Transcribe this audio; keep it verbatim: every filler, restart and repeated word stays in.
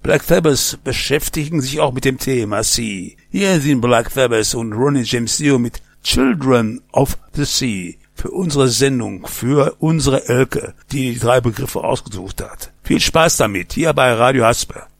Black Sabbath beschäftigen sich auch mit dem Thema Sea. Hier sind Black Sabbath und Ronnie James Dio mit Children of the Sea für unsere Sendung, für unsere Elke, die die drei Begriffe ausgesucht hat. Viel Spaß damit, hier bei Radio Hasper.